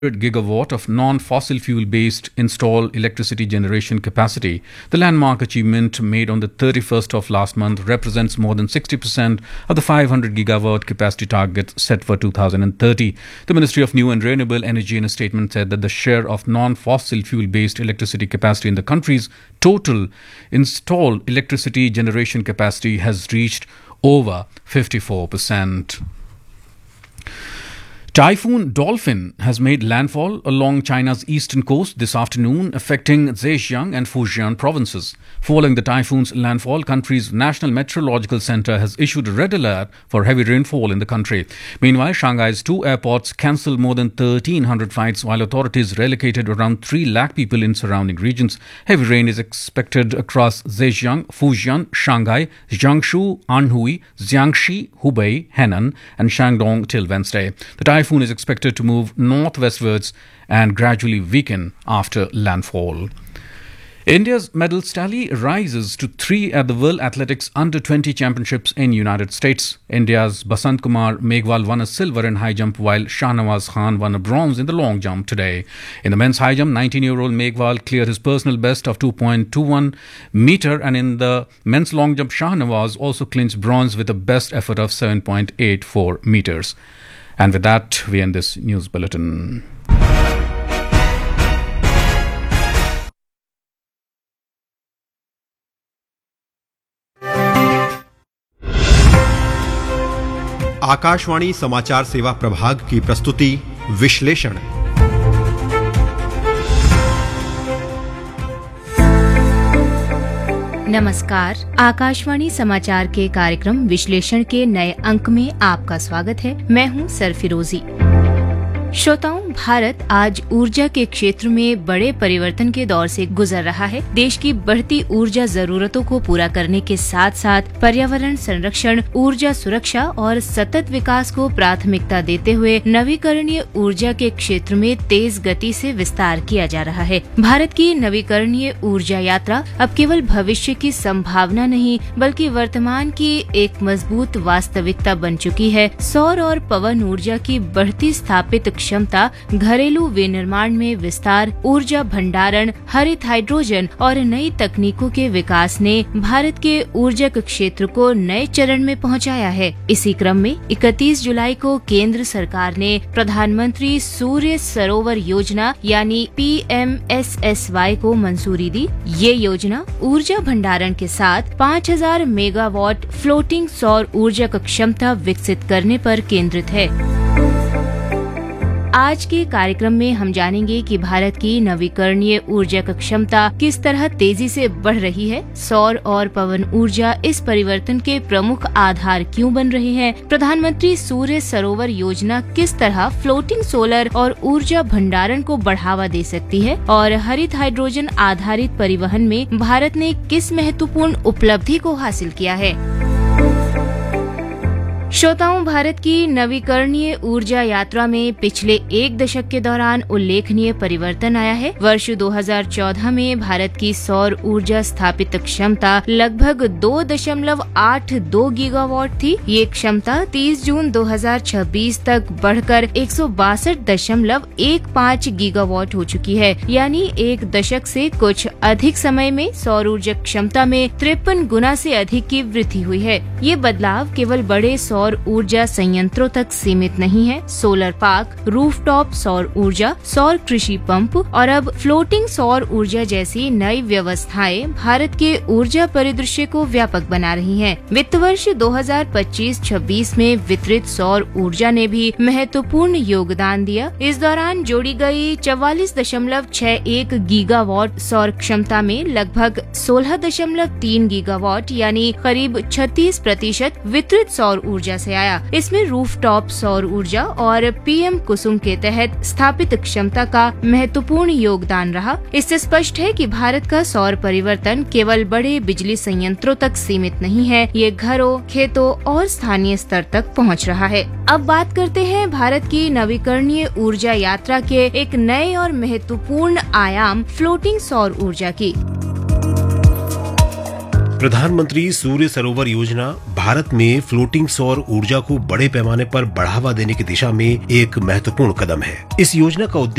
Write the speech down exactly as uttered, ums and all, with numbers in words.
gigawatt of non-fossil fuel-based installed electricity generation capacity. The landmark achievement made on the thirty-first of last month represents more than sixty percent of the five hundred gigawatt capacity target set for two thousand thirty. The Ministry of New and Renewable Energy in a statement said that the share of non-fossil fuel-based electricity capacity in the country's total installed electricity generation capacity has reached over fifty-four percent. Typhoon Dolphin has made landfall along China's eastern coast this afternoon, affecting Zhejiang and Fujian provinces. Following the typhoon's landfall, country's National Meteorological Center has issued a red alert for heavy rainfall in the country. Meanwhile, Shanghai's two airports cancelled more than thirteen hundred flights, while authorities relocated around three lakh people in surrounding regions. Heavy rain is expected across Zhejiang, Fujian, Shanghai, Jiangsu, Anhui, Jiangxi, Hubei, Henan, and Shandong till Wednesday. The typhoon is expected to move northwestwards and gradually weaken after landfall. India's medal tally rises to three at the World Athletics Under twenty Championships in United States. India's Basant Kumar Meghwal won a silver in high jump, while Shahnawaz Khan won a bronze in the long jump today. In the men's high jump, nineteen-year-old Meghwal cleared his personal best of two point two one meter, and in the men's long jump, Shahnawaz also clinched bronze with a best effort of seven point eight four meters. And with that, we end this news bulletin. Akashvani समाचार सेवा प्रभाग की प्रस्तुति विश्लेषण। नमस्कार, आकाशवाणी समाचार के कार्यक्रम विश्लेषण के नए अंक में आपका स्वागत है। मैं हूं सरफिरोजी। श्रोताओं, भारत आज ऊर्जा के क्षेत्र में बड़े परिवर्तन के दौर से गुजर रहा है। देश की बढ़ती ऊर्जा जरूरतों को पूरा करने के साथ साथ पर्यावरण संरक्षण, ऊर्जा सुरक्षा और सतत विकास को प्राथमिकता देते हुए नवीकरणीय ऊर्जा के क्षेत्र में तेज गति से विस्तार किया जा रहा है। भारत की नवीकरणीय ऊर्जा यात्रा अब केवल भविष्य की संभावना नहीं, बल्कि वर्तमान की एक मजबूत वास्तविकता बन चुकी है। सौर और पवन ऊर्जा की बढ़ती स्थापित क्षमता, घरेलू विनिर्माण में विस्तार, ऊर्जा भंडारण, हरित हाइड्रोजन और नई तकनीकों के विकास ने भारत के ऊर्जा क्षेत्र को नए चरण में पहुंचाया है। इसी क्रम में इकतीस जुलाई को केंद्र सरकार ने प्रधानमंत्री सूर्य सरोवर योजना यानी P M S S Y को मंजूरी दी। ये योजना ऊर्जा भंडारण के साथ पाँच हज़ार मेगावाट फ्लोटिंग सौर ऊर्जा क्षमता विकसित करने पर केंद्रित है। आज के कार्यक्रम में हम जानेंगे कि भारत की नवीकरणीय ऊर्जा क्षमता किस तरह तेजी से बढ़ रही है, सौर और पवन ऊर्जा इस परिवर्तन के प्रमुख आधार क्यों बन रहे हैं, प्रधानमंत्री सूर्य सरोवर योजना किस तरह फ्लोटिंग सोलर और ऊर्जा भंडारण को बढ़ावा दे सकती है, और हरित हाइड्रोजन आधारित परिवहन में भारत ने किस महत्वपूर्ण उपलब्धि को हासिल किया है। श्रोताओं, भारत की नवीकरणीय ऊर्जा यात्रा में पिछले एक दशक के दौरान उल्लेखनीय परिवर्तन आया है। वर्ष दो हज़ार चौदह में भारत की सौर ऊर्जा स्थापित क्षमता लगभग दो दशमलव आठ दो गीगावाट थी। ये क्षमता तीस जून दो हज़ार छब्बीस तक बढ़कर एक सौ बासठ दशमलव एक पाँच गीगावाट हो चुकी है। यानी एक दशक से कुछ अधिक समय में सौर ऊर्जा क्षमता में तिरपन गुना से अधिक की वृद्धि हुई है। ये बदलाव केवल बड़े सौर ऊर्जा संयंत्रों तक सीमित नहीं है। सोलर पार्क, रूफटॉप सौर ऊर्जा, सौर कृषि पंप और अब फ्लोटिंग सौर ऊर्जा जैसी नई व्यवस्थाएं भारत के ऊर्जा परिदृश्य को व्यापक बना रही हैं। वित्त वर्ष दो हज़ार पच्चीस छब्बीस में वितरित सौर ऊर्जा ने भी महत्वपूर्ण योगदान दिया। इस दौरान जोड़ी गई चौवालीस दशमलव छह एक गीगावाट सौर क्षमता में लगभग सोलह दशमलव तीन गीगावाट यानी करीब छत्तीस प्रतिशत वितरित सौर ऊर्जा से आया। इसमें रूफटॉप सौर ऊर्जा और पीएम कुसुम के तहत स्थापित क्षमता का महत्वपूर्ण योगदान रहा। इससे स्पष्ट है कि भारत का सौर परिवर्तन केवल बड़े बिजली संयंत्रों तक सीमित नहीं है, ये घरों, खेतों और स्थानीय स्तर तक पहुंच रहा है। अब बात करते हैं भारत की नवीकरणीय ऊर्जा यात्रा के एक नए और महत्वपूर्ण आयाम फ्लोटिंग सौर ऊर्जा की। प्रधानमंत्री सूर्य सरोवर योजना भारत में फ्लोटिंग सौर ऊर्जा को बड़े पैमाने पर बढ़ावा देने की दिशा में एक महत्वपूर्ण कदम है। इस योजना का उद्देश्य